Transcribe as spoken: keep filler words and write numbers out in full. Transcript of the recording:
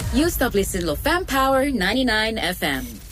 You stop listening to Fam Power ninety-nine F M.